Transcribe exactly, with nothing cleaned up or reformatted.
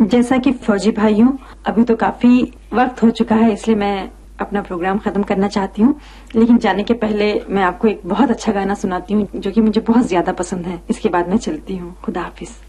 जैसा कि फौजी भाइयों, अभी तो काफी वक्त हो चुका है, इसलिए मैं अपना प्रोग्राम खत्म करना चाहती हूँ। लेकिन जाने के पहले मैं आपको एक बहुत अच्छा गाना सुनाती हूँ जो कि मुझे बहुत ज्यादा पसंद है। इसके बाद मैं चलती हूँ। खुदा हाफिज।